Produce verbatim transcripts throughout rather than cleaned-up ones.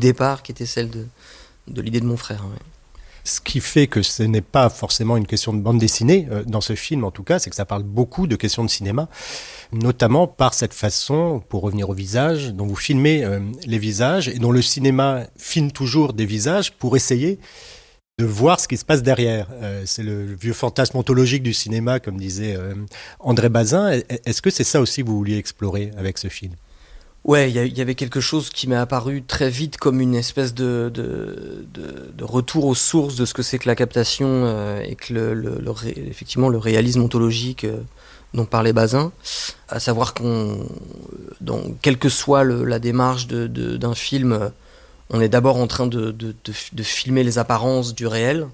départ qui était celle de, de l'idée de mon frère. Ouais. Ce qui fait que ce n'est pas forcément une question de bande dessinée, euh, dans ce film en tout cas, c'est que ça parle beaucoup de questions de cinéma, notamment par cette façon, pour revenir au visage, dont vous filmez euh, les visages et dont le cinéma filme toujours des visages pour essayer de voir ce qui se passe derrière. Euh, c'est le vieux fantasme ontologique du cinéma, comme disait euh, André Bazin. Est-ce que c'est ça aussi que vous vouliez explorer avec ce film ? Ouais, il y, y avait quelque chose qui m'est apparu très vite comme une espèce de, de, de, de retour aux sources de ce que c'est que la captation euh, et que le, le, le ré, effectivement le réalisme ontologique euh, dont parlait Bazin, à savoir qu'on, donc, quelle que soit le, la démarche de, de, d'un film, on est d'abord en train de, de, de, de filmer les apparences du réel,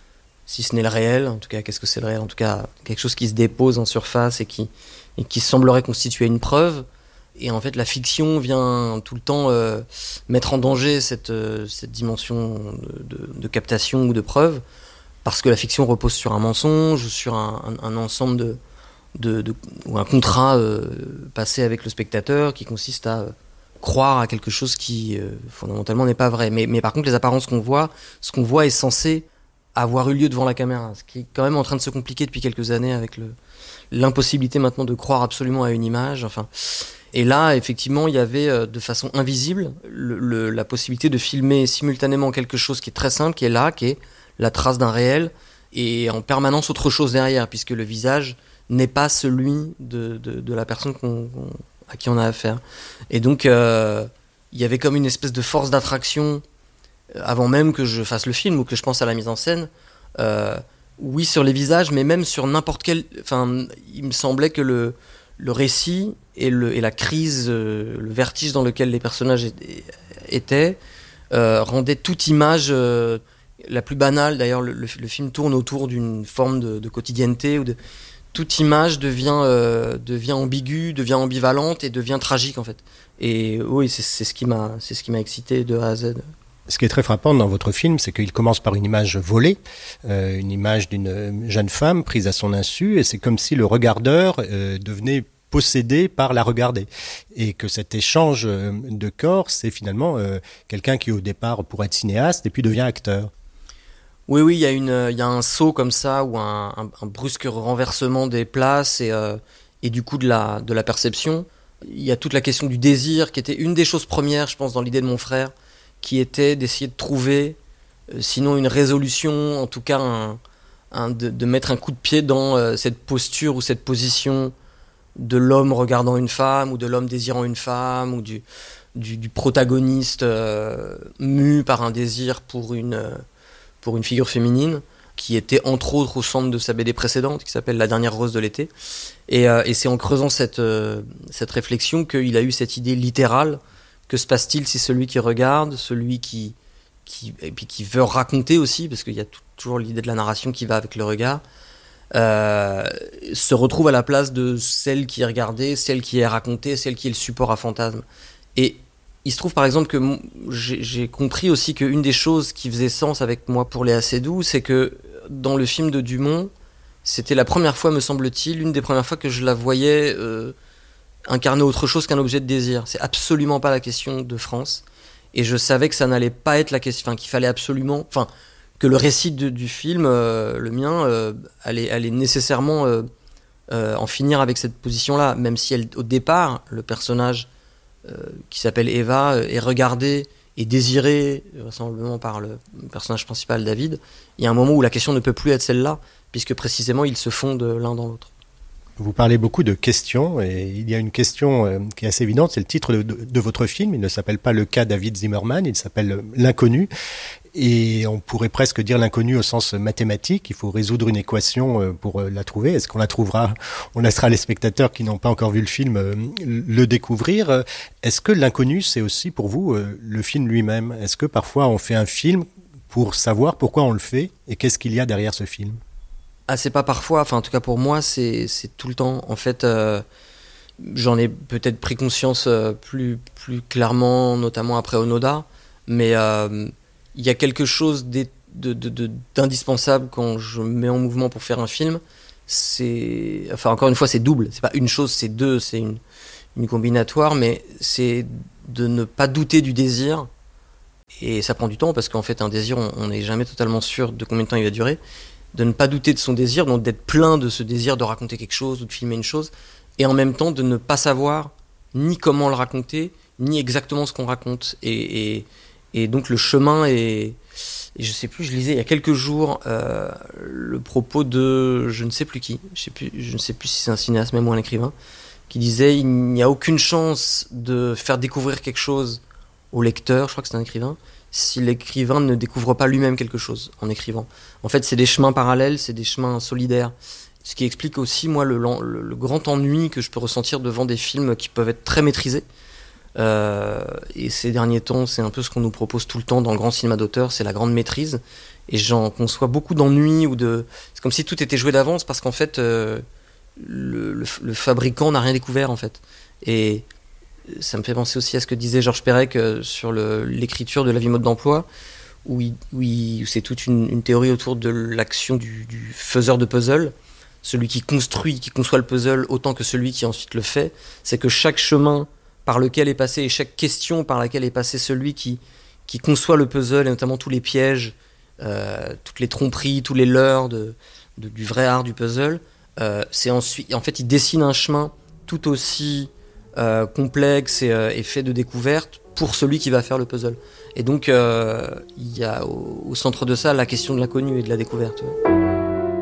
si ce n'est le réel, en tout cas qu'est-ce que c'est le réel, en tout cas quelque chose qui se dépose en surface et qui, et qui semblerait constituer une preuve. Et en fait, la fiction vient tout le temps euh, mettre en danger cette, euh, cette dimension de, de, de captation ou de preuve, parce que la fiction repose sur un mensonge, sur un, un, un ensemble de, de, de ou un contrat euh, passé avec le spectateur qui consiste à euh, croire à quelque chose qui euh, fondamentalement n'est pas vrai. Mais, mais par contre, les apparences qu'on voit, ce qu'on voit est censé avoir eu lieu devant la caméra, ce qui est quand même en train de se compliquer depuis quelques années avec le, l'impossibilité maintenant de croire absolument à une image. Enfin. Et là, effectivement, il y avait euh, de façon invisible le, le, la possibilité de filmer simultanément quelque chose qui est très simple, qui est là, qui est la trace d'un réel, et en permanence autre chose derrière, puisque le visage n'est pas celui de, de, de la personne qu'on, qu'on, à qui on a affaire. Et donc, euh, il y avait comme une espèce de force d'attraction, euh, avant même que je fasse le film ou que je pense à la mise en scène, euh, oui, sur les visages, mais même sur n'importe quel... Enfin, il me semblait que le... le récit et, le, et la crise, euh, le vertige dans lequel les personnages étaient, euh, rendaient toute image, euh, la plus banale, d'ailleurs le, le, le film tourne autour d'une forme de, de quotidienneté, où de, toute image devient, euh, devient ambiguë, devient ambivalente et devient tragique en fait. Et oui, c'est, c'est, ce qui m'a, c'est ce qui m'a excité de A à Z. Ce qui est très frappant dans votre film, c'est qu'il commence par une image volée, euh, une image d'une jeune femme prise à son insu, et c'est comme si le regardeur euh, devenait possédé par la regarder. Et que cet échange de corps, c'est finalement euh, quelqu'un qui au départ pourrait être cinéaste et puis devient acteur. Oui, oui, il y a une, il y a un saut comme ça, ou un, un, un brusque renversement des places et, euh, et du coup de la, de la perception. Il y a toute la question du désir, qui était une des choses premières, je pense, dans l'idée de mon frère, qui était d'essayer de trouver, euh, sinon une résolution, en tout cas un, un, de, de mettre un coup de pied dans euh, cette posture ou cette position de l'homme regardant une femme, ou de l'homme désirant une femme, ou du, du, du protagoniste euh, mu par un désir pour une, euh, pour une figure féminine, qui était entre autres au centre de sa B D précédente, qui s'appelle La dernière rose de l'été. Et, euh, et c'est en creusant cette, euh, cette réflexion qu'il a eu cette idée littérale. Que se passe-t-il si celui qui regarde, celui qui, qui, et puis qui veut raconter aussi, parce qu'il y a tout, toujours l'idée de la narration qui va avec le regard, euh, se retrouve à la place de celle qui est regardée, celle qui est racontée, celle qui est le support à fantasme. Et il se trouve par exemple que mon, j'ai, j'ai compris aussi qu'une des choses qui faisait sens avec moi pour Léa Seydoux, c'est que dans le film de Dumont, c'était la première fois, me semble-t-il, une des premières fois que je la voyais euh, incarner autre chose qu'un objet de désir. C'est absolument pas la question de France. Et je savais que ça n'allait pas être la question, enfin qu'il fallait absolument, enfin que le récit de, du film, euh, le mien, euh, allait, allait nécessairement euh, euh, en finir avec cette position-là, même si elle, au départ, le personnage euh, qui s'appelle Eva euh, est regardé et désiré, vraisemblablement par le personnage principal David. Il y a un moment où la question ne peut plus être celle-là, puisque précisément ils se fondent l'un dans l'autre. Vous parlez beaucoup de questions, et il y a une question euh, qui est assez évidente, c'est le titre de, de, de votre film. Il ne s'appelle pas Le cas David Zimmerman, il s'appelle L'inconnu. Et on pourrait presque dire l'inconnu au sens mathématique. Il faut résoudre une équation pour la trouver. Est-ce qu'on la trouvera ? On laissera les spectateurs qui n'ont pas encore vu le film le découvrir. Est-ce que l'inconnu, c'est aussi pour vous le film lui-même ? Est-ce que parfois on fait un film pour savoir pourquoi on le fait et qu'est-ce qu'il y a derrière ce film ? Ah, c'est pas parfois, enfin en tout cas pour moi, c'est, c'est tout le temps. En fait, euh, j'en ai peut-être pris conscience euh, plus, plus clairement, notamment après Onoda, mais... Euh, il y a quelque chose de, de, de, d'indispensable quand je me mets en mouvement pour faire un film. C'est, enfin, encore une fois, c'est double. C'est pas une chose, c'est deux, c'est une, une combinatoire, mais c'est de ne pas douter du désir et ça prend du temps parce qu'en fait un désir, on n'est jamais totalement sûr de combien de temps il va durer, de ne pas douter de son désir, donc d'être plein de ce désir de raconter quelque chose ou de filmer une chose, et en même temps de ne pas savoir ni comment le raconter, ni exactement ce qu'on raconte. Et, et, et donc le chemin est... Et je sais plus, je lisais il y a quelques jours euh, le propos de je ne sais plus qui, je sais plus, je ne sais plus si c'est un cinéaste même ou un écrivain, qui disait il n'y a aucune chance de faire découvrir quelque chose au lecteur, je crois que c'est un écrivain, si l'écrivain ne découvre pas lui-même quelque chose en écrivant. En fait, c'est des chemins parallèles, c'est des chemins solidaires. Ce qui explique aussi, moi, le, le, le grand ennui que je peux ressentir devant des films qui peuvent être très maîtrisés. Euh, et ces derniers temps, c'est un peu ce qu'on nous propose tout le temps dans le grand cinéma d'auteur, c'est la grande maîtrise. Et j'en conçois beaucoup d'ennui ou de. C'est comme si tout était joué d'avance parce qu'en fait, euh, le, le, le fabricant n'a rien découvert en fait. Et ça me fait penser aussi à ce que disait Georges Perec euh, sur le, l'écriture de La vie mode d'emploi, où, il, où, il, où c'est toute une, une théorie autour de l'action du, du faiseur de puzzle. Celui qui construit, qui conçoit le puzzle autant que celui qui ensuite le fait. C'est que chaque chemin par lequel est passé, et chaque question par laquelle est passé celui qui, qui conçoit le puzzle, et notamment tous les pièges, euh, toutes les tromperies, tous les leurres de, de, du vrai art du puzzle, euh, c'est ensuite, en fait, il dessine un chemin tout aussi euh, complexe et, euh, et fait de découvertes pour celui qui va faire le puzzle. Et donc, euh, il y a au, au centre de ça la question de l'inconnu et de la découverte. Ouais.